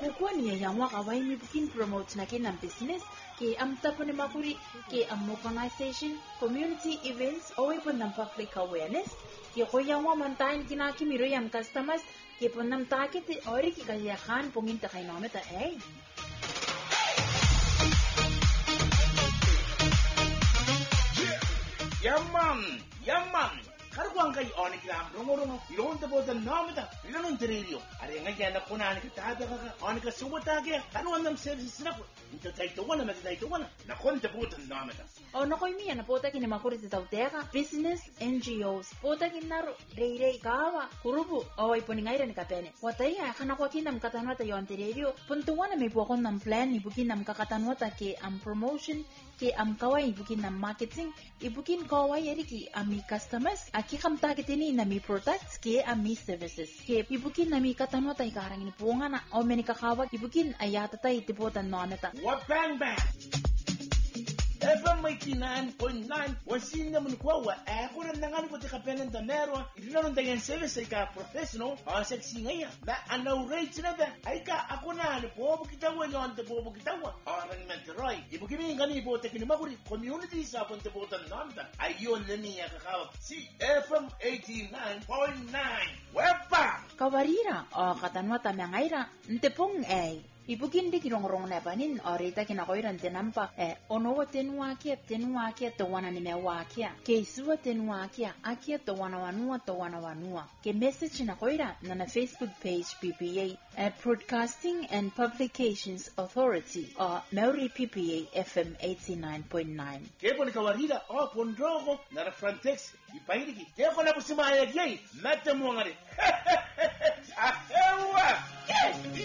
kukuani ya yamwa kawai mi bukin promote na kinang business ke amtapo ni makuri ke organization community events away po ng public awareness ke koyamwa mantain kinakimiro yam customers ke po nam takit ori ki kayakan punginta kay namita Yaman Karwang kay Onigram, Romoro, Ilonta Bota Nomita, Ilon Terio, Arena Punani, Tada, Onica Subatag, and one them services into take the one and take the one, Nakonta Bota Nomita. O nakoy mi na potak ni makurit sa tawteka, business, NGOs, potak inaro, rei kawa, kurubu, o iponingayra ni kapene. Wataya, kanakwaki nam katanwata yon terio, puntuan na may buwakon ng plan, ibukin nam kakatanwata ke am promotion, ke am kawai ibukin nam marketing, ibukin kawai eriki ami customers, aki kam targetin na mi products ke ami services. Ke ibukin na mi katanwata ikarang ni puunga na o menikakawag, ibukin ayata tayo tipotan noneta. What bang bang? FM 89.9 wasina mnikwawa kuna nangani ko tikapenen da merwa ilino ndayen service ka professional on sexy ngaya na ana rate na da aika akuna ni bobo kitawa yon de bobo kitawa arrangement roy ibukimi ngani bo tekini maguri community sa ponte botan nanda ayon leni ya kakawa si FM 89.9 wepa kawarira o katanwata mengaira ntepong ibukin di kirong-rong na panin orita kinakoiran tinampa onowa tenwa kia to wana ni mewa kia ke suwa tenwa kia akia to wana wanua ke message na koira na Facebook page PPA Broadcasting and Publications Authority or Maori PPA FM 89.9 kepo ni kawarira o pondrogo na Frontex ipairiki kepo na busimaya gei mete mwangari